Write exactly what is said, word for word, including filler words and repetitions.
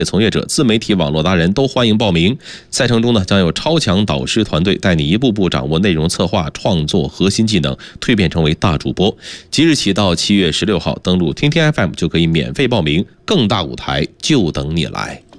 从业者、自媒体网络达人都欢迎报名。赛程中呢，将有超强导师团队带你一步步掌握内容策划、创作核心技能，蜕变成为大主播。即日起到七月十六号，登录听听 F M 就可以免费报名，更大舞台就等你来。